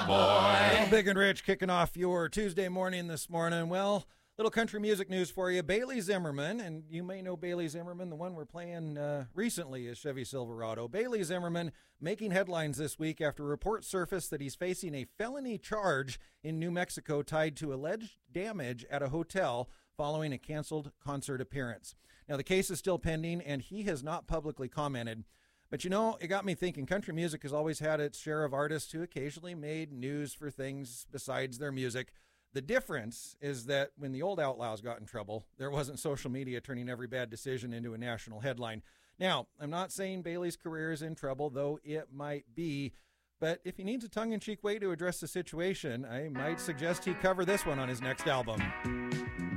boy. Big and Rich kicking off your Tuesday morning this morning. Well, little country music news for you. Bailey Zimmerman, and you may know Bailey Zimmerman. The one we're playing recently is Chevy Silverado. Bailey Zimmerman making headlines this week after reports surfaced that he's facing a felony charge in New Mexico tied to alleged damage at a hotel following a canceled concert appearance. Now, the case is still pending, and he has not publicly commented. But, you know, it got me thinking. Country music has always had its share of artists who occasionally made news for things besides their music. The difference is that when the old Outlaws got in trouble, there wasn't social media turning every bad decision into a national headline. Now, I'm not saying Bailey's career is in trouble, though it might be. But if he needs a tongue-in-cheek way to address the situation, I might suggest he cover this one on his next album.